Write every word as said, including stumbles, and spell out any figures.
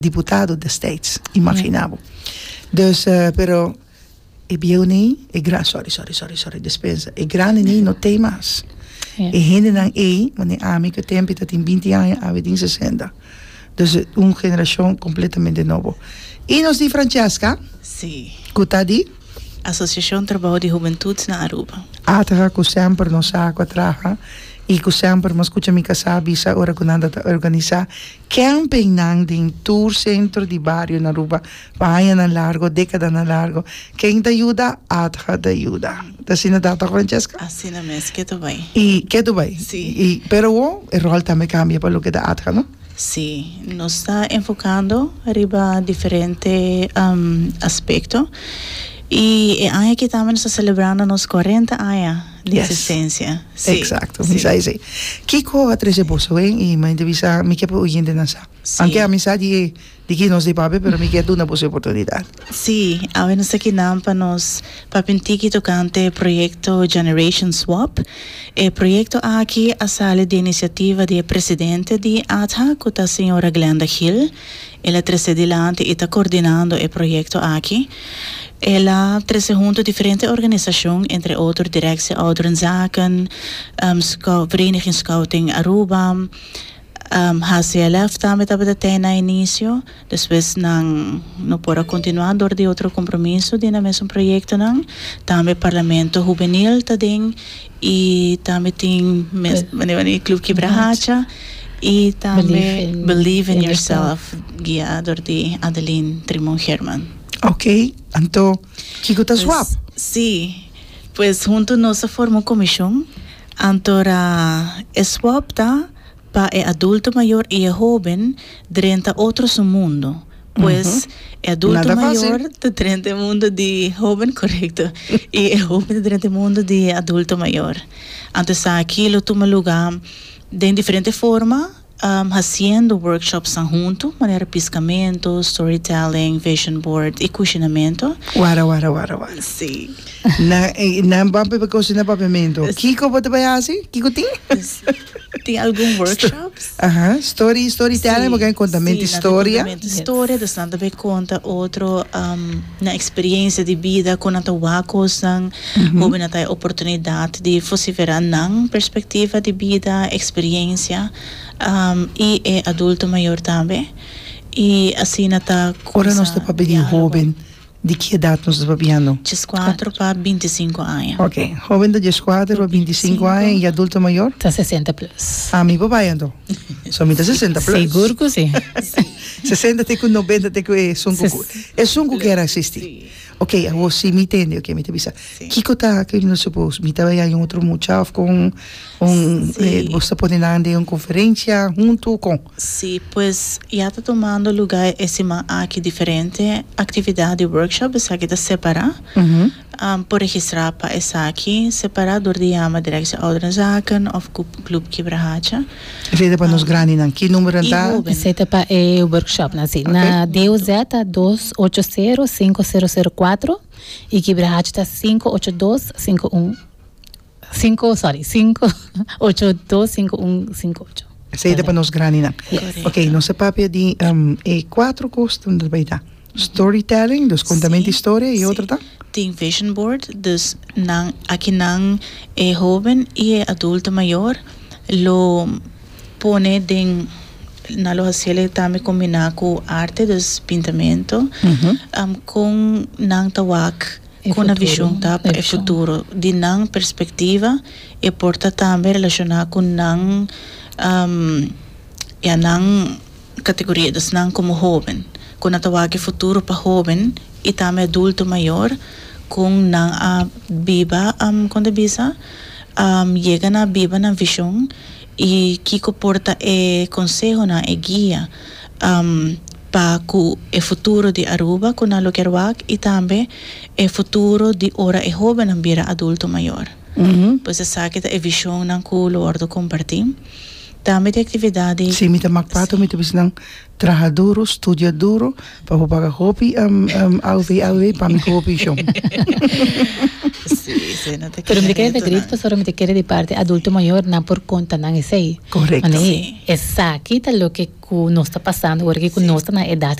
diputado destijds, imaginavo. Dus, uh, pero, e bioni, e gra, sorry, sorry, sorry, sorry, dispensa. E grande ni no temas. E hende dan e, wanneer amico tempi dat in venti anni avete in sessanta. Dus una generación completamente nuova. E nos di Francesca? Sì. Kuta di? Associazione Trabalho di Juventude na Aruba. Atra ko sempre no sa ko traha. E ko sempre mas kucha mi kasabi sa ora ko nanda organiza camping nang ding tour centro di barrio na Aruba. Vaya na largo, decada na largo. Quem te ayuda, atra te ayuda. Te sinadata Francesca? Assim na mes, que tu vai. E que tu vai? Sì. E pero o el rol también cambia por lo que da atra, no? Sì, nos está enfocando arriba diferente um, aspecto. E é año que também está celebrando nos quarenta anos de Yes. existência. Sí. Exacto, Sí. mi sai sì. Kiko a trece poso, eh? E ma indivisa mi che può yende na sa. Sì. Anche a mi sa di di chi non si pape, però mi chiedo una possibile opportunità. Sì, ahora nos aquí nampa nos papintiki tocante proyecto Generation Swap. El proyecto aquí sale de iniciativa del presidente de A T H, que es la señora Glenda Hill. Ella trece adelante y está coordinando el proyecto aquí. Ela trece junto diferentes organisaties, entre otros Directie Ouderenzaken, um, Scout, Vereniging Scouting Aruba, um, H C L F também estava até na início, depois não não pode continuar door de outro compromisso de na mesmo projeto não, também Parlamento Juvenil também e também tem o Clube Quebrahacha e também Believe in, Believe in Yourself, guiado de Adeline Trimon Herman. Ok, então, Kiko tá swap? Sim, pues junto nossa formou comissão, antora é swap tá para o adulto maior e o jovem durante outros mundo. Pues uh-huh. o adulto Nada maior durante o mundo de jovem, correto, e o jovem durante o mundo de adulto maior. Então, aqui lo toma lugar de diferente forma. Um, haciendo workshops junto, maneira piscamento, storytelling, vision board e questionamento. Wara, wara, wara, wara. Sim. Na, na bampe pa cosa na papamento. Kiko pode vai assim? Kiko tem? Tem algum workshops? Aham, story, storytelling, sí, alguém contamento sí, história. Contamento história, das nada be conta outro um, na experiência de vida com a tawakos nang houve na tay oportunidade de fosse ver nang perspectiva de vida, experiência. Um, e é adulto maior também e assim nata ora nós está para de jovem de que idade nós está papiando? De quatro para vinte e cinco anos. Ok, jovem de quatro para vinte e cinco anos e adulto maior? Tá sessenta plus. Ah, mi papai ando. Somente sessenta plus. Seguro que sim. sessenta tem com noventa tem com é sunco. É sunco que era assistir. Ok, agora sim me entende, ok, me te avisa. Kiko tá, que não supôs, me tava aí um outro muchacho com um, eh, você pode andar em uma conferência junto com? Sim, pois já está tomando lugar esse aqui diferente atividade workshop, essa aqui está separada. Uhum. Um, por registrar para essa aqui, separado de ama Directie Ouderenzaken of Clube Quebrahacha. Rede para nos grani nan, que número anda? Esse para o workshop, assim, na D U Z dois oito zero cinco zero zero quatro e Quebrahacha está cinco oito dois cinco um cinco, sorry, cinco oito dois cinco um cinco oito. Rede para nos grani nan. Ok, não se papia de um, e quatro costos de baita. Storytelling, dus contamento história e outra tá? Tem vision board, dus nang, aqui nang é jovem e é adulto maior, lo pone den na lo haciele também combinar com arte, dus pintamento, Uhum. um, com nang tawak, E com a futuro, visão tá para o futuro, de nang perspectiva e porta também relacionar com nang um, e a nang categoria, dus nang como jovem. Com a tawag futuro para jovem e também adulto maior com nang a biba um, quando a bisa um, chega na biba na visão e Kiko porta é consejo na é guia um, para o futuro de Aruba com a lokerwak e também é futuro de ora é jovem na bira adulto maior. Uhum. Pois essa aqui é visão na que o Lordo compartir. Também tem atividade. Sim, me te makpato, me te bisnang trabalha duro, estudia duro, para pagar hobby, um, um, alve, alve, para me hobby, Sí, sí, no te Pero me quiere de queda grito, solo me quiere de parte adulto mayor, na por conta na esse. Correcto. Essa aqui tá lo que não está passando, porque não está na idade